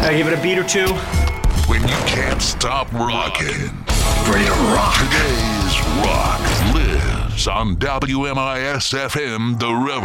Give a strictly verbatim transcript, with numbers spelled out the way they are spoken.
I give it a beat or two. When you can't stop rocking. Ready to rock. Today's rock lives on W M I S F M, The River.